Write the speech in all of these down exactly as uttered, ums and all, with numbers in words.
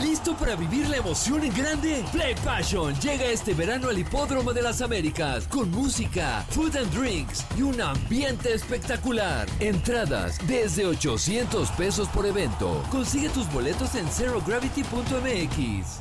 ¿Listo para vivir la emoción en grande? Play Passion llega este verano al Hipódromo de las Américas con música, food and drinks y un ambiente espectacular. Entradas desde ochocientos pesos por evento. Consigue tus boletos en zero gravity punto m x.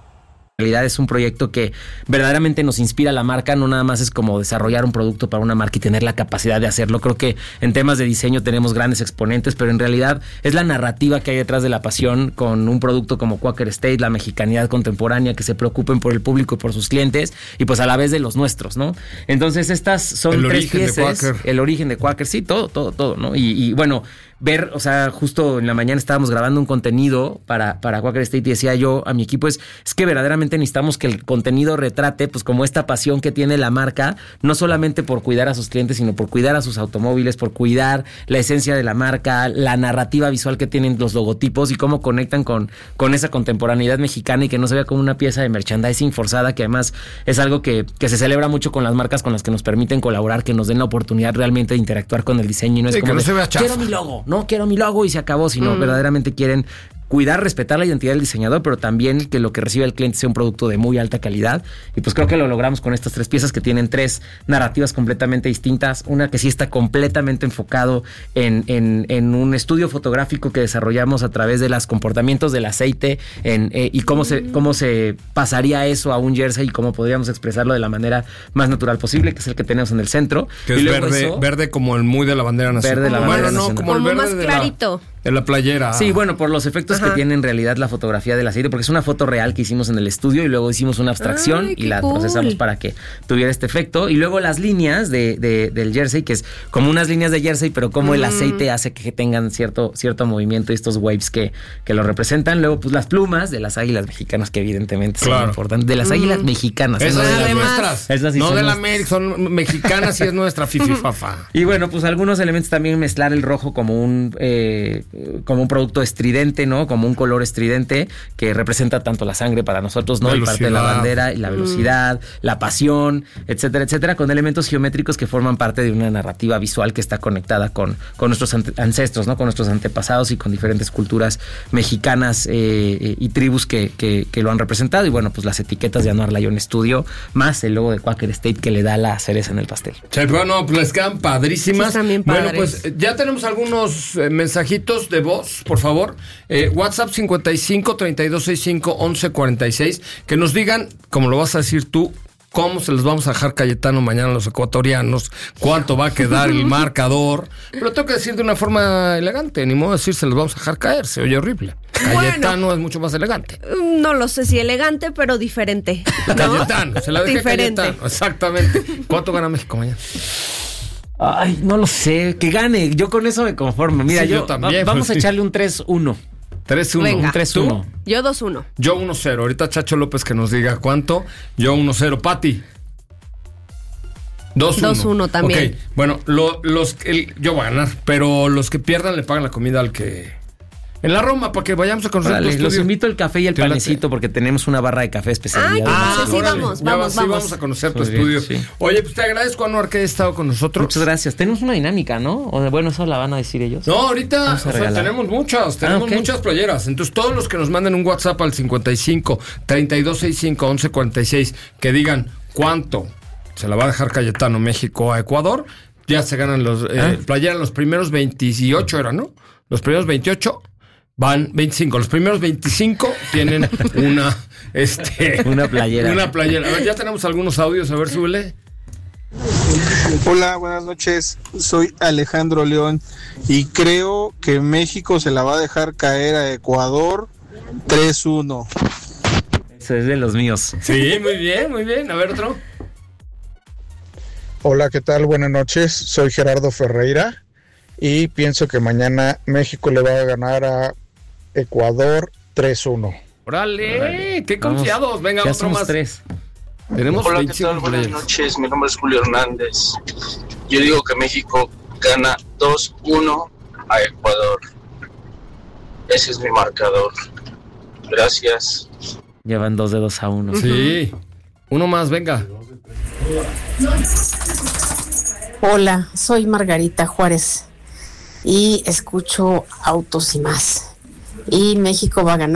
En realidad es un proyecto que verdaderamente nos inspira a la marca, no nada más es como desarrollar un producto para una marca y tener la capacidad de hacerlo. Creo que en temas de diseño tenemos grandes exponentes, pero en realidad es la narrativa que hay detrás de la pasión con un producto como Quaker State, la mexicanidad contemporánea, que se preocupen por el público y por sus clientes y pues a la vez de los nuestros, ¿no? Entonces estas son el tres piezas, el origen de Quaker, sí, todo, todo, todo, ¿no? Y, y bueno, ver, o sea, justo en la mañana estábamos grabando un contenido para, para Quaker State y decía yo a mi equipo, es, es que verdaderamente necesitamos que el contenido retrate pues como esta pasión que tiene la marca, no solamente por cuidar a sus clientes, sino por cuidar a sus automóviles, por cuidar la esencia de la marca, la narrativa visual que tienen los logotipos y cómo conectan con, con esa contemporaneidad mexicana y que no se vea como una pieza de merchandising forzada, que además es algo que, que se celebra mucho con las marcas con las que nos permiten colaborar, que nos den la oportunidad realmente de interactuar con el diseño y no es sí, como que no de, se vea chafa. Quiero mi logo, no quiero mi logo y se acabó, sino mm. verdaderamente quieren cuidar, respetar la identidad del diseñador, pero también que lo que recibe el cliente sea un producto de muy alta calidad. Y pues creo que lo logramos con estas tres piezas que tienen tres narrativas completamente distintas. Una que sí está completamente enfocado en, en, en un estudio fotográfico que desarrollamos a través de los comportamientos del aceite en, eh, y cómo, mm. se, cómo se pasaría eso a un jersey y cómo podríamos expresarlo de la manera más natural posible, que es el que tenemos en el centro. Que y es verde, eso, verde como el muy de la bandera nacional. Verde de la bueno, bandera no, nacional. como el como verde más clarito. De la, de la playera. Sí, bueno, por los efectos Ajá. que tiene en realidad la fotografía del aceite, porque es una foto real que hicimos en el estudio y luego hicimos una abstracción Ay, y la cool. procesamos para que tuviera este efecto. Y luego las líneas de, de, del jersey, que es como unas líneas de jersey, pero como mm. el aceite hace que tengan cierto, cierto movimiento y estos waves que, que lo representan. Luego, pues las plumas de las águilas mexicanas, que evidentemente claro. son importantes. De las mm. águilas mexicanas. Esas no son de las las nuestras. Esas sí no son de la nuestras. América, son mexicanas y es nuestra fififafa. Y bueno, pues algunos elementos también mezclar el rojo como un eh, como un producto estridente, ¿no? Como un color estridente que representa tanto la sangre para nosotros, ¿no? Velocidad. Y parte de la bandera y la velocidad, mm. la pasión, etcétera, etcétera, con elementos geométricos que forman parte de una narrativa visual que está conectada con, con nuestros ante- ancestros, ¿no? Con nuestros antepasados y con diferentes culturas mexicanas eh, y tribus que, que, que lo han representado. Y bueno, pues las etiquetas de Anuar Lion Studio, más el logo de Quaker State que le da la cereza en el pastel. Sí, bueno, pues les quedan padrísimas. Sí, también bueno, padres. pues ya tenemos algunos eh, mensajitos de voz, por favor. Eh, WhatsApp cincuenta y cinco, treinta y dos sesenta y cinco, once cuarenta y seis. Que nos digan, como lo vas a decir tú, cómo se los vamos a dejar Cayetano mañana a los ecuatorianos, cuánto va a quedar el marcador. Pero tengo que decir de una forma elegante, ni modo de decir se los vamos a dejar caer, se oye horrible. Cayetano bueno, es mucho más elegante. No lo sé si elegante, pero diferente, ¿no? Cayetano, se la dejé Diferente. Cayetano, exactamente. ¿Cuánto gana México mañana? Ay, no lo sé, que gane, yo con eso me conformo. Mira, Sí, yo, yo también, va, vamos pues, a echarle un tres uno. tres uno. Venga. Un tres uno. Yo dos uno. Yo uno cero. Ahorita Chacho López que nos diga cuánto. Yo uno cero. Pati. dos uno. dos uno también. Ok, bueno, lo, los el, yo voy a ganar, pero los que pierdan le pagan la comida al que... En la Roma, para que vayamos a conocer Vale, tu los estudio. invito el café y el ¿Te late? panecito porque tenemos una barra de café especial. Ay, Ah, sí, órale. vamos, Ya vamos, va, sí, vamos. vamos a conocer tu Muy bien, estudio. sí. Oye, pues te agradezco, Anuar, que hayas estado con nosotros. Muchas gracias. Tenemos una dinámica, ¿no? O, bueno, eso la van a decir ellos. No, ahorita Vamos a o sea, regalar. tenemos muchas, tenemos Ah, ok. muchas playeras. Entonces, todos los que nos manden un WhatsApp al cincuenta y cinco, treinta y dos sesenta y cinco, once cuarenta y seis, que digan cuánto se la va a dejar Cayetano México a Ecuador, ya se ganan los eh, Ah. playeras. Los primeros veintiocho eran, ¿no? Los primeros veintiocho van veinticinco. Los primeros veinticinco tienen una, este, Una playera. Una playera. A ver, ya tenemos algunos audios. A ver, súbele. Hola, buenas noches. Soy Alejandro León y creo que México se la va a dejar caer a Ecuador tres uno. Eso es de los míos. Sí, muy bien, muy bien. A ver, otro. Hola, ¿qué tal? Buenas noches. Soy Gerardo Ferreira y pienso que mañana México le va a ganar a Ecuador tres uno. ¡Órale! Órale. ¡Qué confiados! Vamos, Venga, ya otro somos más. tres. Tenemos Hola, ¿qué veinticinco tal? Buenas playeras. noches, mi nombre es Julio Hernández. Yo digo que México gana dos uno a Ecuador. Ese es mi marcador. Gracias. Llevan dos de dos a uno. Sí. Uno más, venga. Hola, soy Margarita Juárez y escucho Autos y Más. Y México va a ganar.